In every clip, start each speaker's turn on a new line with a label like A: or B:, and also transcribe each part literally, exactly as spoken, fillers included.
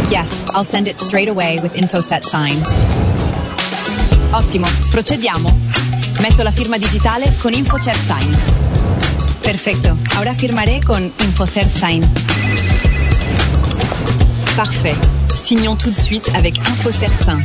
A: Yes, I'll send it straight away with InfoSet Sign. Ottimo, procediamo. Metto la firma digitale con InfoCert Sign. Perfecto, ahora firmaré con InfoCert Sign. Parfait. Signons tout de suite avec InfoCert Sign.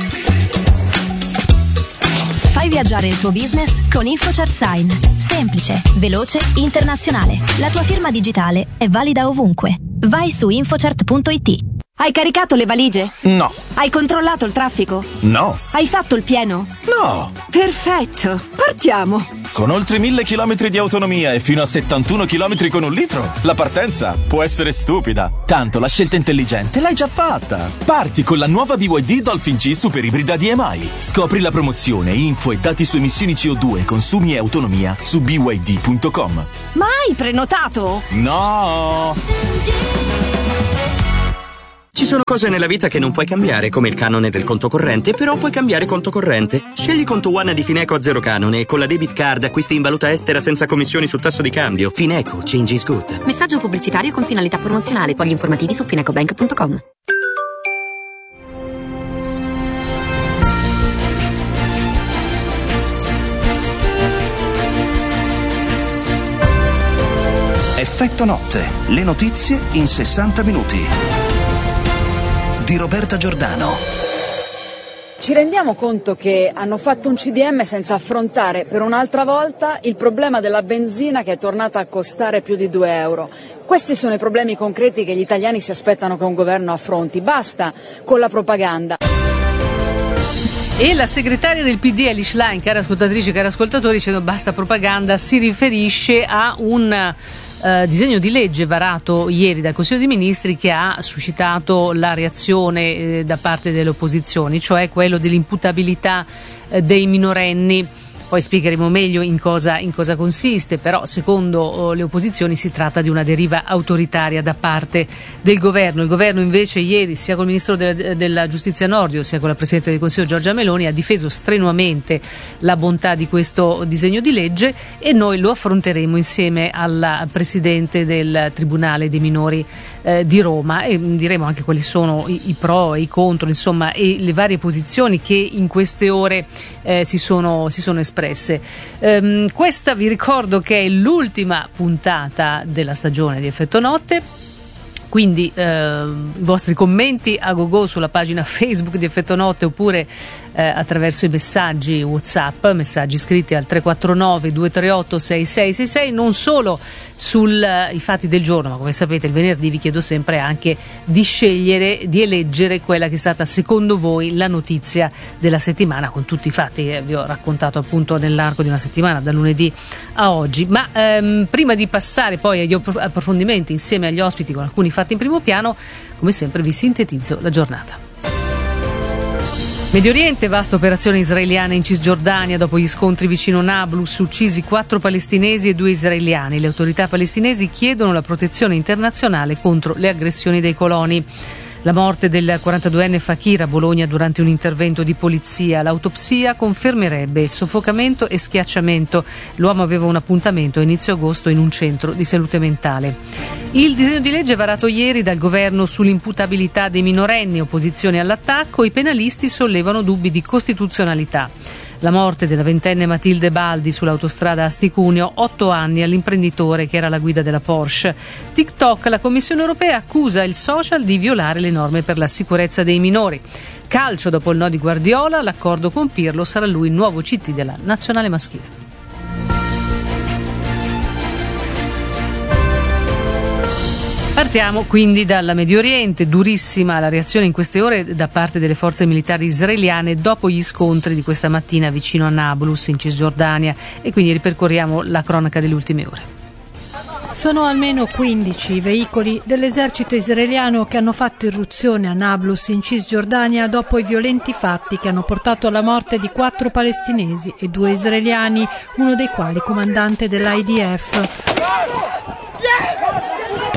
B: Fai viaggiare il tuo business con InfoCert Sign. Semplice, veloce, internazionale. La tua firma digitale è valida ovunque. Vai su infocert punto it.
C: Hai caricato le valigie?
D: No.
C: Hai controllato il traffico?
D: No.
C: Hai fatto il pieno?
D: No.
C: Perfetto, partiamo!
D: Con oltre mille chilometri di autonomia e fino a settantuno chilometri con un litro, la partenza può essere stupida. Tanto la scelta intelligente l'hai già fatta. Parti con la nuova B Y D Dolphin G Super Ibrida D M I. Scopri la promozione, info e dati su emissioni C O due, consumi e autonomia su b y d punto com.
C: Ma hai prenotato?
D: No!
E: Ci sono cose nella vita che non puoi cambiare, come il canone del conto corrente, però puoi cambiare conto corrente. Scegli Conto One di Fineco a zero canone e con la debit card acquisti in valuta estera senza commissioni sul tasso di cambio. Fineco, change is good.
F: Messaggio pubblicitario con finalità promozionale. Poi gli informativi su finecobank punto com.
G: Effetto notte. Le notizie in sessanta minuti. Di Roberta Giordano.
H: Ci rendiamo conto che hanno fatto un C D M senza affrontare per un'altra volta il problema della benzina che è tornata a costare più di due euro. Questi sono i problemi concreti che gli italiani si aspettano che un governo affronti. Basta con la propaganda.
I: E la segretaria del P D, Elish Line, care ascoltatrici e cari ascoltatori, dicendo basta propaganda, si riferisce a un Uh, disegno di legge varato ieri dal Consiglio dei Ministri che ha suscitato la reazione eh, da parte delle opposizioni, cioè quello dell'imputabilità eh, dei minorenni. Poi spiegheremo meglio in cosa, in cosa consiste, però secondo oh, le opposizioni si tratta di una deriva autoritaria da parte del governo. Il governo invece ieri, sia col ministro de- della giustizia Nordio sia con la Presidente del Consiglio Giorgia Meloni, ha difeso strenuamente la bontà di questo disegno di legge e noi lo affronteremo insieme alla Presidente del Tribunale dei Minori eh, di Roma e diremo anche quali sono i, i pro e i contro, insomma, e le varie posizioni che in queste ore eh, si sono, si sono espresse. Um, questa vi ricordo che è l'ultima puntata della stagione di Effetto Notte, quindi uh, i vostri commenti a gogo sulla pagina Facebook di Effetto Notte oppure uh, attraverso i messaggi WhatsApp, messaggi scritti al tre quattro nove due tre otto sei sei sei sei, non solo sui uh, fatti del giorno, ma come sapete il venerdì vi chiedo sempre anche di scegliere, di eleggere quella che è stata secondo voi la notizia della settimana, con tutti i fatti che vi ho raccontato appunto nell'arco di una settimana, da lunedì a oggi. Ma um, prima di passare poi agli approfondimenti insieme agli ospiti con alcuni fatti in primo piano, come sempre vi sintetizzo la giornata. Medio Oriente, vasta operazione israeliana in Cisgiordania dopo gli scontri vicino Nablus, uccisi quattro palestinesi e due israeliani. Le autorità palestinesi chiedono la protezione internazionale contro le aggressioni dei coloni. La morte del quarantaduenne Fakir a Bologna durante un intervento di polizia. L'autopsia confermerebbe soffocamento e schiacciamento. L'uomo aveva un appuntamento a inizio agosto in un centro di salute mentale. Il disegno di legge varato ieri dal governo sull'imputabilità dei minorenni, opposizione all'attacco, i penalisti sollevano dubbi di costituzionalità. La morte della ventenne Matilde Baldi sull'autostrada Asti-Cuneo, otto anni all'imprenditore che era alla guida della Porsche. TikTok, la Commissione europea accusa il social di violare le norme per la sicurezza dei minori. Calcio, dopo il no di Guardiola, l'accordo con Pirlo, sarà lui il nuovo C T della nazionale maschile. Partiamo quindi dalla Medio Oriente. Durissima la reazione in queste ore da parte delle forze militari israeliane dopo gli scontri di questa mattina vicino a Nablus in Cisgiordania, e quindi ripercorriamo la cronaca delle ultime ore.
J: Sono almeno quindici i veicoli dell'esercito israeliano che hanno fatto irruzione a Nablus in Cisgiordania dopo i violenti fatti che hanno portato alla morte di quattro palestinesi e due israeliani, uno dei quali comandante dell'I D F.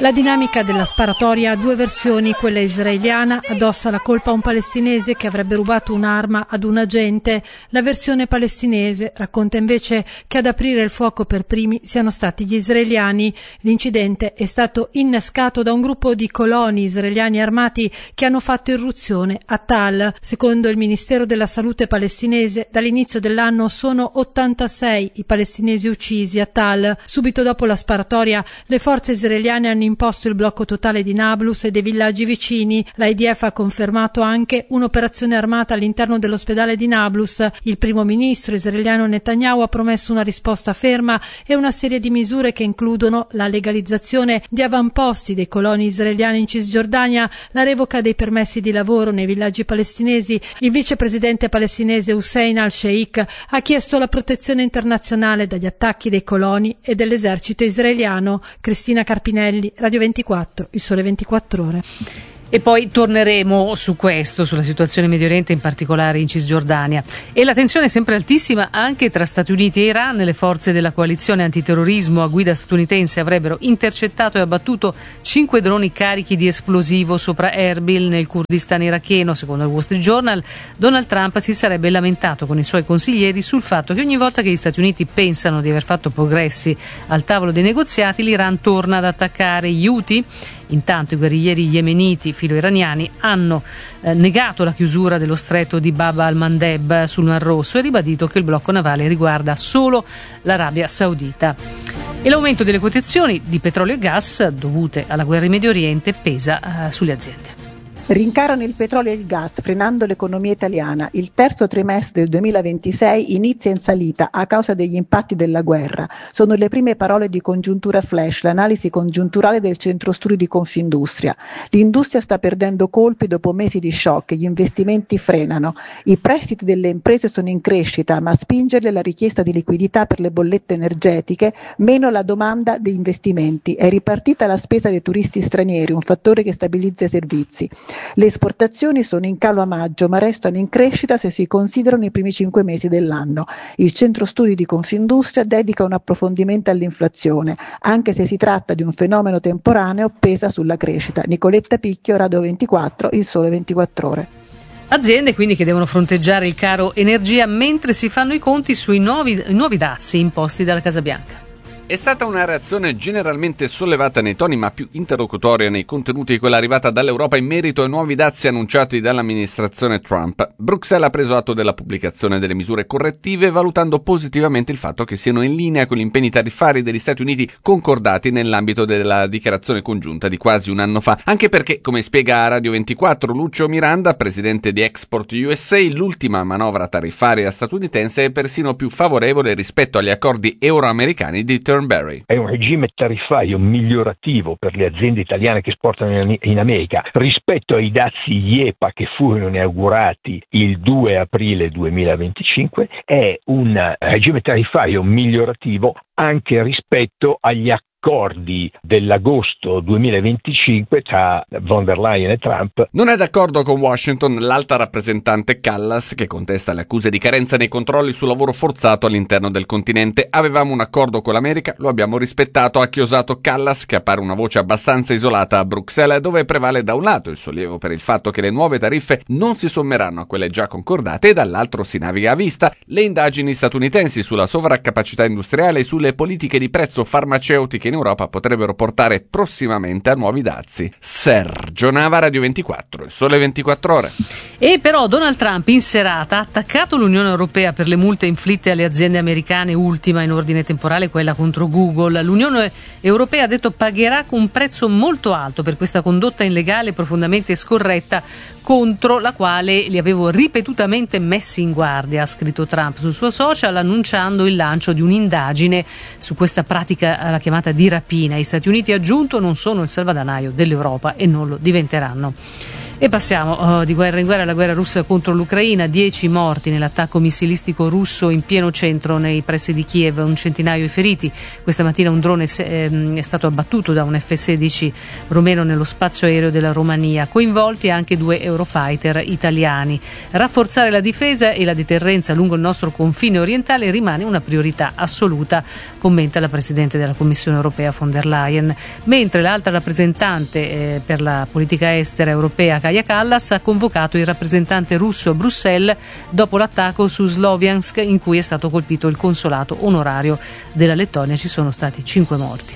J: La dinamica della sparatoria ha due versioni. Quella israeliana addossa la colpa a un palestinese che avrebbe rubato un'arma ad un agente. La versione palestinese racconta invece che ad aprire il fuoco per primi siano stati gli israeliani. L'incidente è stato innescato da un gruppo di coloni israeliani armati che hanno fatto irruzione a Tal. Secondo il Ministero della Salute palestinese, dall'inizio dell'anno sono ottantasei i palestinesi uccisi a Tal. Subito dopo la sparatoria, le forze israeliane hanno imposto il blocco totale di Nablus e dei villaggi vicini. L'I D F ha confermato anche un'operazione armata all'interno dell'ospedale di Nablus. Il primo ministro israeliano Netanyahu ha promesso una risposta ferma e una serie di misure che includono la legalizzazione di avamposti dei coloni israeliani in Cisgiordania, la revoca dei permessi di lavoro nei villaggi palestinesi. Il vicepresidente palestinese Hussein al-Sheikh ha chiesto la protezione internazionale dagli attacchi dei coloni e dell'esercito israeliano. Cristina Carpinelli, Radio ventiquattro, Il Sole ventiquattro Ore.
I: E poi torneremo su questo, sulla situazione in Medio Oriente, in particolare in Cisgiordania. E la tensione è sempre altissima anche tra Stati Uniti e Iran. Le forze della coalizione antiterrorismo a guida statunitense avrebbero intercettato e abbattuto cinque droni carichi di esplosivo sopra Erbil, nel Kurdistan iracheno. Secondo il Wall Street Journal, Donald Trump si sarebbe lamentato con i suoi consiglieri sul fatto che ogni volta che gli Stati Uniti pensano di aver fatto progressi al tavolo dei negoziati, l'Iran torna ad attaccare gli Houthi. Intanto i guerriglieri yemeniti filo-iraniani hanno eh, negato la chiusura dello stretto di Bab al-Mandeb sul Mar Rosso e ribadito che il blocco navale riguarda solo l'Arabia Saudita. E l'aumento delle quotazioni di petrolio e gas dovute alla guerra in Medio Oriente pesa eh, sulle aziende.
K: Rincarano il petrolio e il gas, frenando l'economia italiana. Il terzo trimestre del duemilaventisei inizia in salita a causa degli impatti della guerra. Sono le prime parole di Congiuntura Flash, l'analisi congiunturale del centro studi di Confindustria. L'industria sta perdendo colpi dopo mesi di shock, gli investimenti frenano. I prestiti delle imprese sono in crescita, ma a spingerle la richiesta di liquidità per le bollette energetiche, meno la domanda di investimenti. È ripartita la spesa dei turisti stranieri, un fattore che stabilizza i servizi. Le esportazioni sono in calo a maggio, ma restano in crescita se si considerano i primi cinque mesi dell'anno. Il centro studi di Confindustria dedica un approfondimento all'inflazione, anche se si tratta di un fenomeno temporaneo, pesa sulla crescita. Nicoletta Picchio, Radio ventiquattro, Il Sole ventiquattro Ore.
I: Aziende quindi che devono fronteggiare il caro energia mentre si fanno i conti sui nuovi, nuovi dazi imposti dalla Casa Bianca.
L: È stata una reazione generalmente sollevata nei toni ma più interlocutoria nei contenuti quella arrivata dall'Europa in merito ai nuovi dazi annunciati dall'amministrazione Trump. Bruxelles ha preso atto della pubblicazione delle misure correttive valutando positivamente il fatto che siano in linea con gli impegni tariffari degli Stati Uniti concordati nell'ambito della dichiarazione congiunta di quasi un anno fa. Anche perché, come spiega a Radio ventiquattro Lucio Miranda, presidente di Export U S A, l'ultima manovra tariffaria statunitense è persino più favorevole rispetto agli accordi euroamericani di Turnberry.
M: È un regime tariffario migliorativo per le aziende italiane che esportano in America rispetto ai dazi I E P A che furono inaugurati il due aprile duemilaventicinque. È un regime tariffario migliorativo anche rispetto agli accordi accordi dell'agosto duemilaventicinque tra von der Leyen e Trump.
L: Non è d'accordo con Washington l'alta rappresentante Callas, che contesta le accuse di carenza nei controlli sul lavoro forzato all'interno del continente. Avevamo un accordo con l'America, lo abbiamo rispettato, ha chiosato Callas, che appare una voce abbastanza isolata a Bruxelles, dove prevale da un lato il sollievo per il fatto che le nuove tariffe non si sommeranno a quelle già concordate e dall'altro si naviga a vista le indagini statunitensi sulla sovraccapacità industriale e sulle politiche di prezzo farmaceutiche in Europa potrebbero portare prossimamente a nuovi dazi. Sergio Nava, Radio ventiquattro, Il Sole ventiquattro Ore.
I: E però Donald Trump in serata ha attaccato l'Unione Europea per le multe inflitte alle aziende americane, ultima in ordine temporale quella contro Google. L'Unione Europea ha detto pagherà un prezzo molto alto per questa condotta illegale e profondamente scorretta contro la quale li avevo ripetutamente messi in guardia, ha scritto Trump sul suo social, annunciando il lancio di un'indagine su questa pratica, la chiamata di rapina. Gli Stati Uniti, ha aggiunto, non sono il salvadanaio dell'Europa e non lo diventeranno. E passiamo oh, di guerra in guerra alla guerra russa contro l'Ucraina. Dieci morti nell'attacco missilistico russo in pieno centro nei pressi di Kiev, un centinaio i feriti. Questa mattina un drone è stato abbattuto da un F sedici rumeno nello spazio aereo della Romania. Coinvolti anche due Eurofighter italiani. Rafforzare la difesa e la deterrenza lungo il nostro confine orientale rimane una priorità assoluta, commenta la Presidente della Commissione europea von der Leyen. Mentre l'alta rappresentante eh, per la politica estera europea Kaja Kallas ha convocato il rappresentante russo a Bruxelles dopo l'attacco su Sloviansk in cui è stato colpito il consolato onorario della Lettonia. Ci sono stati cinque morti.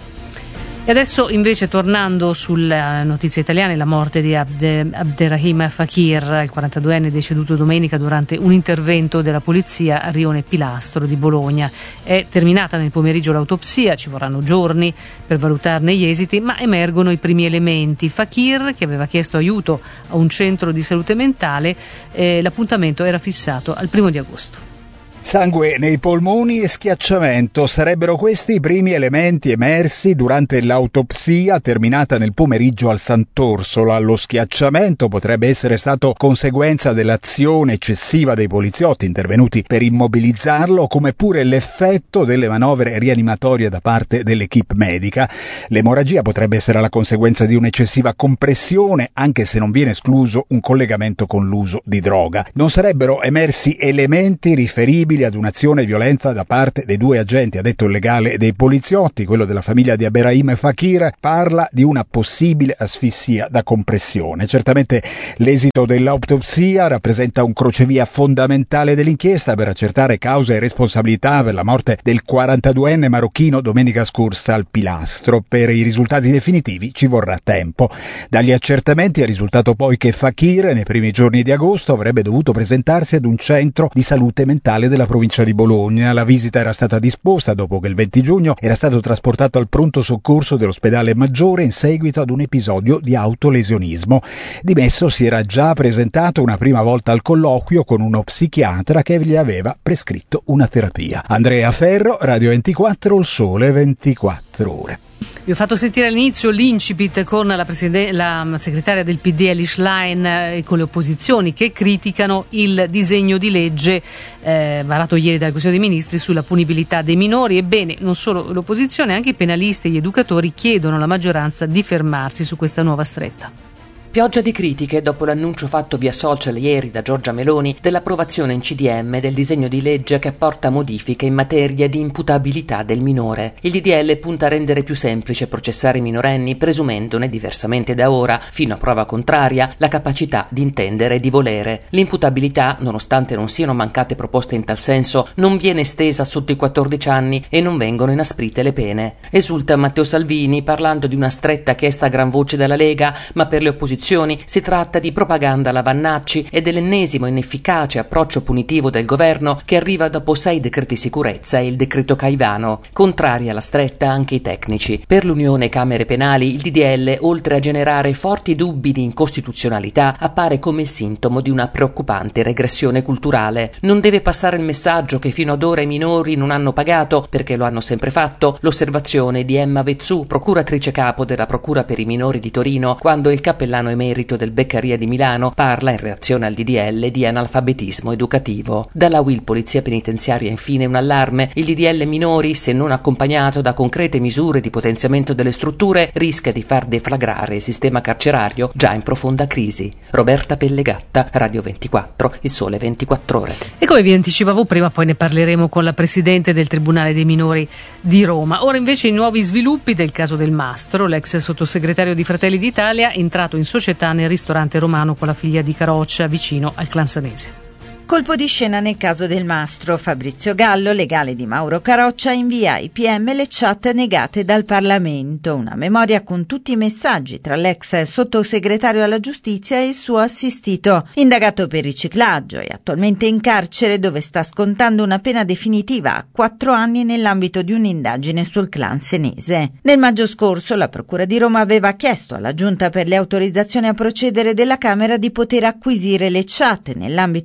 I: E adesso invece, tornando sulle notizie italiane, la morte di Abde, Abderrahim Fakir, il quarantaduenne deceduto domenica durante un intervento della polizia a Rione Pilastro di Bologna. È terminata nel pomeriggio l'autopsia, ci vorranno giorni per valutarne gli esiti, ma emergono i primi elementi. Fakir, che aveva chiesto aiuto a un centro di salute mentale, eh, l'appuntamento era fissato al primo di agosto.
N: Sangue nei polmoni e schiacciamento sarebbero questi i primi elementi emersi durante l'autopsia terminata nel pomeriggio al Sant'Orsola. Lo schiacciamento potrebbe essere stato conseguenza dell'azione eccessiva dei poliziotti intervenuti per immobilizzarlo, come pure l'effetto delle manovre rianimatorie da parte dell'equipe medica. L'emorragia potrebbe essere la conseguenza di un'eccessiva compressione, anche se non viene escluso un collegamento con l'uso di droga. Non sarebbero emersi elementi riferibili ad un'azione violenta da parte dei due agenti, ha detto il legale dei poliziotti. Quello della famiglia di Abderrahim Fakir parla di una possibile asfissia da compressione. Certamente l'esito dell'autopsia rappresenta un crocevia fondamentale dell'inchiesta per accertare cause e responsabilità per la morte del quarantaduenne marocchino domenica scorsa al Pilastro. Per i risultati definitivi ci vorrà tempo. Dagli accertamenti è risultato poi che Fakir nei primi giorni di agosto avrebbe dovuto presentarsi ad un centro di salute mentale della provincia di Bologna. La visita era stata disposta dopo che il venti giugno era stato trasportato al pronto soccorso dell'ospedale Maggiore in seguito ad un episodio di autolesionismo. Dimesso si era già presentato una prima volta al colloquio con uno psichiatra che gli aveva prescritto una terapia. Andrea Ferro, Radio ventiquattro, Il Sole ventiquattro Ore.
I: Vi ho fatto sentire all'inizio l'incipit con la, preside- la segretaria del P D Elish Schlein e con le opposizioni che criticano il disegno di legge eh, varato ieri dal Consiglio dei Ministri sulla punibilità dei minori. Ebbene, non solo l'opposizione, anche i penalisti e gli educatori chiedono alla maggioranza di fermarsi su questa nuova stretta.
O: Pioggia di critiche dopo l'annuncio fatto via social ieri da Giorgia Meloni dell'approvazione in C D M del disegno di legge che apporta modifiche in materia di imputabilità del minore. Il D D L punta a rendere più semplice processare i minorenni, presumendone, diversamente da ora, fino a prova contraria, la capacità di intendere e di volere. L'imputabilità, nonostante non siano mancate proposte in tal senso, non viene estesa sotto i quattordici anni e non vengono inasprite le pene. Esulta Matteo Salvini parlando di una stretta chiesta a gran voce dalla Lega, ma per le opposizioni si tratta di propaganda alla Vannacci e dell'ennesimo inefficace approccio punitivo del governo che arriva dopo sei decreti sicurezza e il decreto Caivano. Contrari alla stretta anche i tecnici. Per l'Unione Camere Penali il D D L, oltre a generare forti dubbi di incostituzionalità, appare come il sintomo di una preoccupante regressione culturale. Non deve passare il messaggio che fino ad ora i minori non hanno pagato, perché lo hanno sempre fatto, l'osservazione di Emma Vezzù, procuratrice capo della Procura per i minori di Torino, quando il cappellano emerito del Beccaria di Milano parla, in reazione al D D L, di analfabetismo educativo. Dalla U I L Polizia Penitenziaria infine un allarme: il D D L minori, se non accompagnato da concrete misure di potenziamento delle strutture, rischia di far deflagrare il sistema carcerario già in profonda crisi. Roberta Pellegatta, Radio ventiquattro, Il Sole ventiquattro Ore.
I: E come vi anticipavo prima, poi ne parleremo con la Presidente del Tribunale dei Minori di Roma. Ora invece i nuovi sviluppi del caso Del Mastro, l'ex sottosegretario di Fratelli d'Italia, entrato in società nel ristorante romano con la figlia di Caroccia, vicino al Clan Sanese.
P: Colpo di scena nel caso Del Mastro. Fabrizio Gallo, legale di Mauro Caroccia, invia ai P M le chat negate dal Parlamento, una memoria con tutti i messaggi tra l'ex sottosegretario alla giustizia e il suo assistito, indagato per riciclaggio e attualmente in carcere dove sta scontando una pena definitiva a quattro anni nell'ambito di un'indagine sul Clan Senese. Nel maggio scorso la Procura di Roma aveva chiesto alla Giunta per le autorizzazioni a procedere della Camera di poter acquisire le chat nell'ambito dell'inchiesta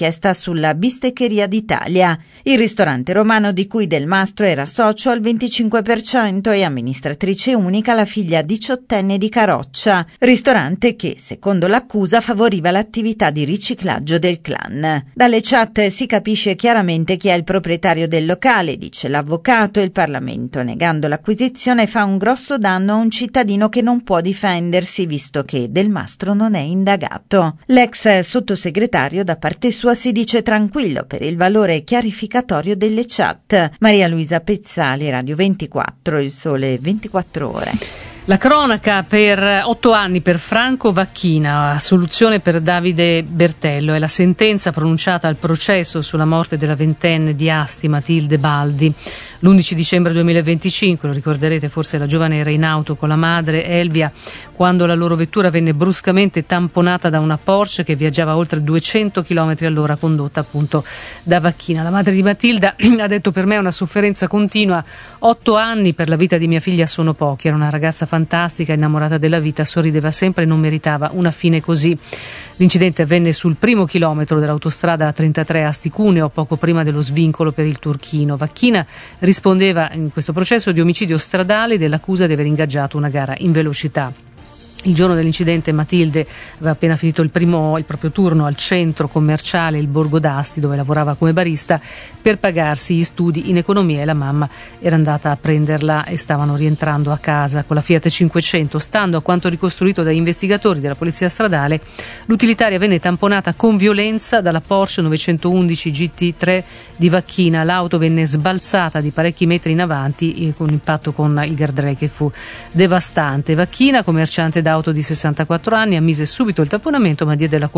P: un'inchiesta sulla Bisteccheria d'Italia, il ristorante romano di cui Del Mastro era socio al venticinque per cento e amministratrice unica la figlia diciottenne di Caroccia, ristorante che, secondo l'accusa, favoriva l'attività di riciclaggio del clan. Dalle chat si capisce chiaramente chi è il proprietario del locale, dice l'avvocato. Il Parlamento, negando l'acquisizione, fa un grosso danno a un cittadino che non può difendersi, visto che Del Mastro non è indagato. L'ex sottosegretario da parte sua si dice tranquillo per il valore chiarificatorio delle chat. Maria Luisa Pezzali, Radio ventiquattro, Il Sole ventiquattro Ore.
I: La cronaca per otto anni per Franco Vacchina, assoluzione per Davide Bertello, è la sentenza pronunciata al processo sulla morte della ventenne di Asti Matilde Baldi. L'undici dicembre duemilaventicinque, lo ricorderete, forse la giovane era in auto con la madre Elvia quando la loro vettura venne bruscamente tamponata da una Porsche che viaggiava a oltre duecento chilometri all'ora, condotta appunto da Vacchina. La madre di Matilda ha detto: per me è una sofferenza continua, otto anni per la vita di mia figlia sono pochi, era una ragazza fantastica, innamorata della vita, sorrideva sempre e non meritava una fine così. L'incidente avvenne sul primo chilometro dell'autostrada trentatré Asti-Cuneo, poco prima dello svincolo per il Turchino. Vacchina rispondeva in questo processo di omicidio stradale dell'accusa di aver ingaggiato una gara in velocità. Il giorno dell'incidente Matilde aveva appena finito il primo il proprio turno al centro commerciale Il Borgo d'Asti, dove lavorava come barista, per pagarsi gli studi in economia, e la mamma era andata a prenderla e stavano rientrando a casa con la Fiat cinquecento. Stando a quanto ricostruito dagli investigatori della polizia stradale, l'utilitaria venne tamponata con violenza dalla Porsche novecentoundici G T tre di Vacchina. L'auto venne sbalzata di parecchi metri in avanti con impatto con il guardrail che fu devastante. Vacchina, commerciante d'auto di sessantaquattro anni, ammise subito il tamponamento ma diede la